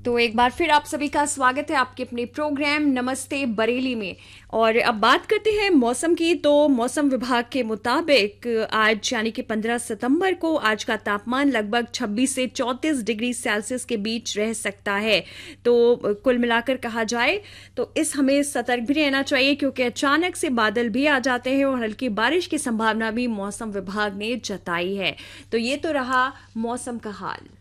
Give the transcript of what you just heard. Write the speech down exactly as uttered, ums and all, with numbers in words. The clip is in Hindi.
तो एक बार फिर आप सभी का स्वागत है आपके अपने प्रोग्राम नमस्ते बरेली में। और अब बात करते हैं मौसम की। तो मौसम विभाग के मुताबिक आज यानी कि पंद्रह सितंबर को आज का तापमान लगभग छब्बीस से चौंतीस डिग्री सेल्सियस के बीच रह सकता है। तो कुल मिलाकर कहा जाए तो इस हमें सतर्क भी रहना चाहिए, क्योंकि अचानक से बादल भी आ जाते हैं और हल्की बारिश की संभावना भी मौसम विभाग ने जताई है। तो ये तो रहा मौसम का हाल।